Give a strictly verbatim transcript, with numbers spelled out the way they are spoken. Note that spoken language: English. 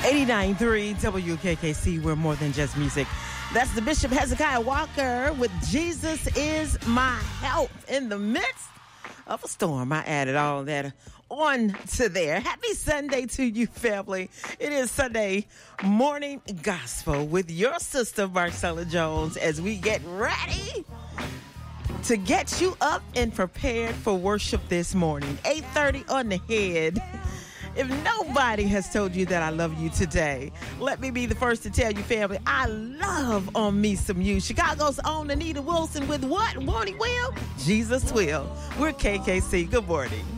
eighty-nine point three W K K C, we're more than just music. That's the Bishop Hezekiah Walker with Jesus is My Help in the midst of a storm. I added all that on to there. Happy Sunday to you, family. It is Sunday morning gospel with your sister, Marcella Jones, as we get ready to get you up and prepared for worship this morning. eight thirty on the head. If nobody has told you that I love you today, let me be the first to tell you, family, I love on me some you. Chicago's own Anita Wilson with what? Won't he will? Jesus will. We're K K C. Good morning.